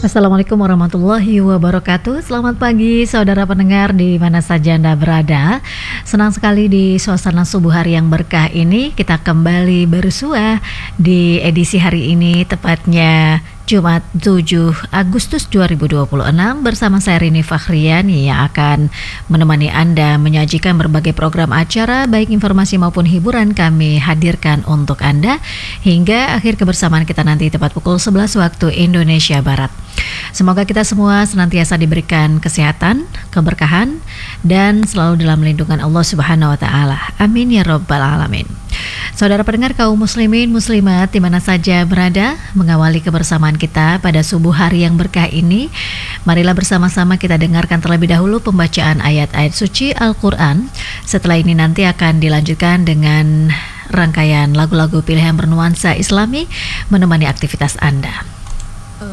Assalamualaikum warahmatullahi wabarakatuh. Selamat pagi saudara pendengar di mana saja Anda berada. Senang sekali di suasana subuh hari yang berkah ini kita kembali bersua di edisi hari ini, tepatnya Jumat 7 Agustus 2026 bersama saya Rini Fakhriani yang akan menemani Anda menyajikan berbagai program acara baik informasi maupun hiburan kami hadirkan untuk Anda hingga akhir kebersamaan kita nanti tepat pukul 11 waktu Indonesia Barat. Semoga kita semua senantiasa diberikan kesehatan, keberkahan dan selalu dalam lindungan Allah Subhanahu wa taala. Amin ya rabbal alamin. Saudara pendengar kaum muslimin muslimat di mana saja berada, mengawali kebersamaan kita pada subuh hari yang berkah ini, marilah bersama-sama kita dengarkan terlebih dahulu pembacaan ayat-ayat suci Al-Quran. Setelah ini nanti akan dilanjutkan dengan rangkaian lagu-lagu pilihan bernuansa Islami menemani aktivitas Anda.